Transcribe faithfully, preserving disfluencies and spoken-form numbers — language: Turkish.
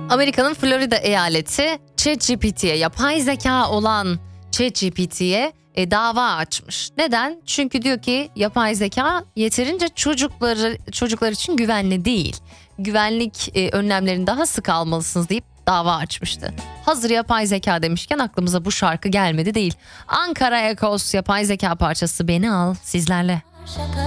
Amerika'nın Florida eyaleti ChatGPT'ye, yapay zeka olan ChatGPT'ye e, dava açmış. Neden? Çünkü diyor ki yapay zeka yeterince çocukları çocuklar için güvenli değil. Güvenlik e, önlemlerini daha sık almalısınız deyip dava açmıştı. Hazır yapay zeka demişken aklımıza bu şarkı gelmedi değil. Ankara Ekos yapay zeka parçası Beni Al sizlerle. Şaka